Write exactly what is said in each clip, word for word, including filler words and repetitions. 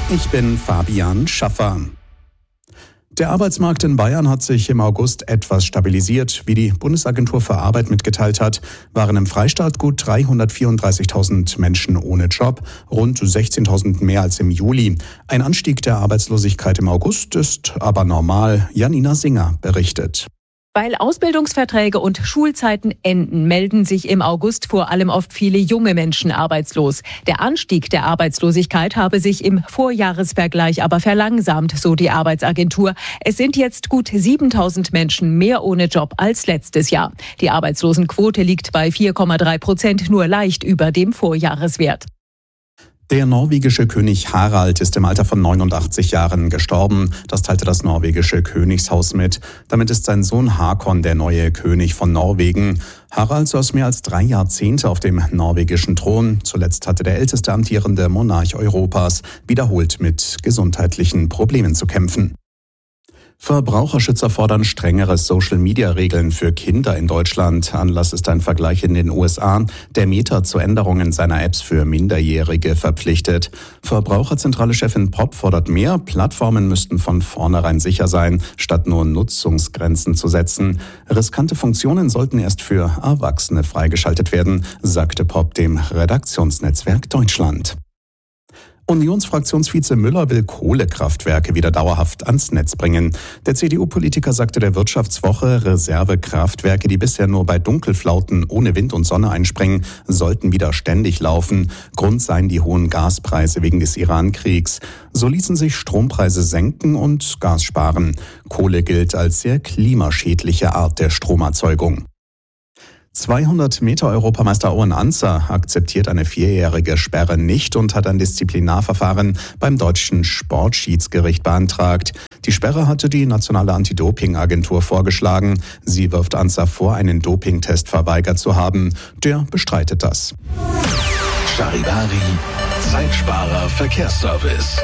Ich bin Fabian Schaffer. Der Arbeitsmarkt in Bayern hat sich im August etwas stabilisiert. Wie die Bundesagentur für Arbeit mitgeteilt hat, waren im Freistaat gut dreihundertvierunddreißigtausend Menschen ohne Job, rund sechzehntausend mehr als im Juli. Ein Anstieg der Arbeitslosigkeit im August ist aber normal. Janina Singer berichtet. Weil Ausbildungsverträge und Schulzeiten enden, melden sich im August vor allem oft viele junge Menschen arbeitslos. Der Anstieg der Arbeitslosigkeit habe sich im Vorjahresvergleich aber verlangsamt, so die Arbeitsagentur. Es sind jetzt gut siebentausend Menschen mehr ohne Job als letztes Jahr. Die Arbeitslosenquote liegt bei vier Komma drei Prozent, nur leicht über dem Vorjahreswert. Der norwegische König Harald ist im Alter von neunundachtzig Jahren gestorben. Das teilte das norwegische Königshaus mit. Damit ist sein Sohn Hakon der neue König von Norwegen. Harald saß mehr als drei Jahrzehnte auf dem norwegischen Thron. Zuletzt hatte der älteste amtierende Monarch Europas wiederholt mit gesundheitlichen Problemen zu kämpfen. Verbraucherschützer fordern strengere Social-Media-Regeln für Kinder in Deutschland. Anlass ist ein Vergleich in den U S A, der Meta zu Änderungen seiner Apps für Minderjährige verpflichtet. Verbraucherzentrale Chefin Popp fordert mehr. Plattformen müssten von vornherein sicher sein, statt nur Nutzungsgrenzen zu setzen. Riskante Funktionen sollten erst für Erwachsene freigeschaltet werden, sagte Popp dem Redaktionsnetzwerk Deutschland. Unionsfraktionsvize Müller will Kohlekraftwerke wieder dauerhaft ans Netz bringen. Der C D U-Politiker sagte der Wirtschaftswoche, Reservekraftwerke, die bisher nur bei Dunkelflauten ohne Wind und Sonne einspringen, sollten wieder ständig laufen. Grund seien die hohen Gaspreise wegen des Iran-Kriegs. So ließen sich Strompreise senken und Gas sparen. Kohle gilt als sehr klimaschädliche Art der Stromerzeugung. zweihundert Meter Europameister Owen Ancer akzeptiert eine vierjährige Sperre nicht und hat ein Disziplinarverfahren beim deutschen Sportschiedsgericht beantragt. Die Sperre hatte die nationale Anti-Doping-Agentur vorgeschlagen. Sie wirft Ancer vor, einen Dopingtest verweigert zu haben. Der bestreitet das. Charivari, Zeitsparer Verkehrsservice.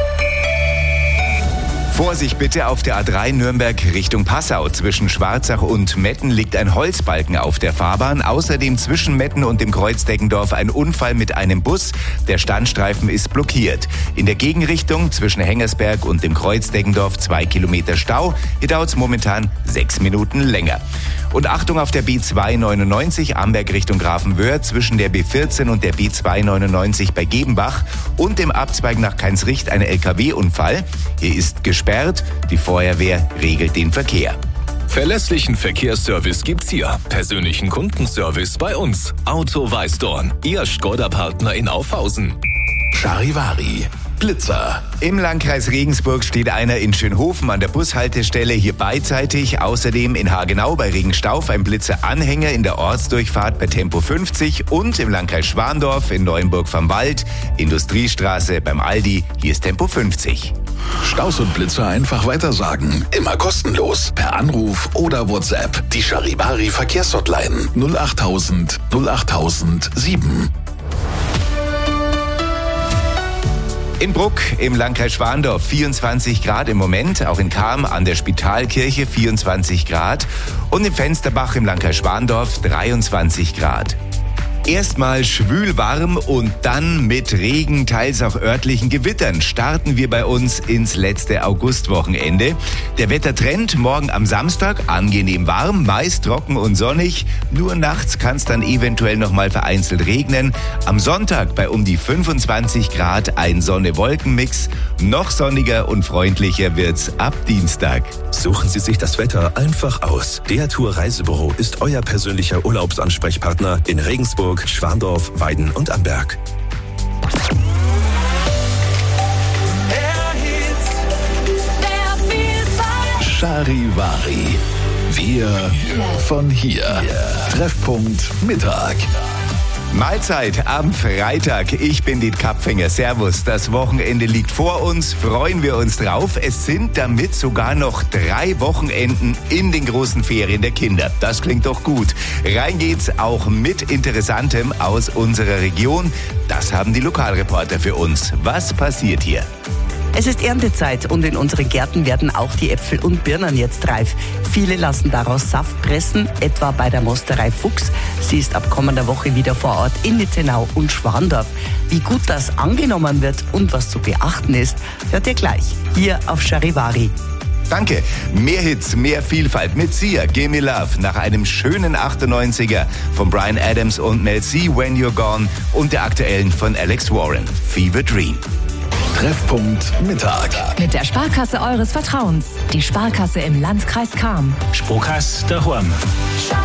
Vorsicht bitte, auf der A drei Nürnberg Richtung Passau. Zwischen Schwarzach und Metten liegt ein Holzbalken auf der Fahrbahn. Außerdem zwischen Metten und dem Kreuz Deggendorf ein Unfall mit einem Bus. Der Standstreifen ist blockiert. In der Gegenrichtung zwischen Hengersberg und dem Kreuz Deggendorf zwei Kilometer Stau. Hier dauert es momentan sechs Minuten länger. Und Achtung auf der B zweihundertneunundneunzig Amberg Richtung Grafenwöhr zwischen der B vierzehn und der B zweihundertneunundneunzig bei Gebenbach und dem Abzweig nach Kainsricht ein L K W-Unfall. Hier ist gesperrt. Die Feuerwehr regelt den Verkehr. Verlässlichen Verkehrsservice gibt's hier. Persönlichen Kundenservice bei uns. Auto Weißdorn, Ihr Skoda-Partner in Aufhausen. Charivari, Blitzer. Im Landkreis Regensburg steht einer in Schönhofen an der Bushaltestelle, hier beidseitig. Außerdem in Hagenau bei Regenstauf ein Blitzer-Anhänger in der Ortsdurchfahrt bei Tempo fünfzig und im Landkreis Schwandorf in Neuenburg vom Wald, Industriestraße beim Aldi, hier ist Tempo fünfzig. Staus und Blitzer einfach weitersagen. Immer kostenlos. Per Anruf oder WhatsApp. Die Charivari Verkehrshotline null achttausend null achttausend sieben. In Bruck im Landkreis Schwandorf vierundzwanzig Grad im Moment, auch in Cham an der Spitalkirche vierundzwanzig Grad und in Fensterbach im Landkreis Schwandorf dreiundzwanzig Grad. Erstmal schwül warm und dann mit Regen, teils auch örtlichen Gewittern starten wir bei uns ins letzte Augustwochenende. Der Wettertrend morgen am Samstag angenehm warm, meist trocken und sonnig. Nur nachts kann es dann eventuell noch mal vereinzelt regnen. Am Sonntag bei um die fünfundzwanzig Grad ein Sonne-Wolken-Mix. Noch sonniger und freundlicher wird's ab Dienstag. Suchen Sie sich das Wetter einfach aus. Der Tour Reisebüro ist euer persönlicher Urlaubsansprechpartner in Regensburg, Schwandorf, Weiden und Amberg. Charivari. Wir von hier. Treffpunkt Mittag. Mahlzeit am Freitag. Ich bin Diet Kapfinger. Servus. Das Wochenende liegt vor uns. Freuen wir uns drauf. Es sind damit sogar noch drei Wochenenden in den großen Ferien der Kinder. Das klingt doch gut. Rein geht's auch mit Interessantem aus unserer Region. Das haben die Lokalreporter für uns. Was passiert hier? Es ist Erntezeit und in unseren Gärten werden auch die Äpfel und Birnen jetzt reif. Viele lassen daraus Saft pressen, etwa bei der Mosterei Fuchs. Sie ist ab kommender Woche wieder vor Ort in Nittenau und Schwandorf. Wie gut das angenommen wird und was zu beachten ist, hört ihr gleich hier auf Charivari. Danke. Mehr Hits, mehr Vielfalt mit Sia, Gimme Me Love, nach einem schönen achtundneunziger von Bryan Adams und Mel C, When You're Gone, und der aktuellen von Alex Warren, Fever Dream. Treffpunkt Mittag. Mit der Sparkasse eures Vertrauens. Die Sparkasse im Landkreis Cham. Sparkasse daheim.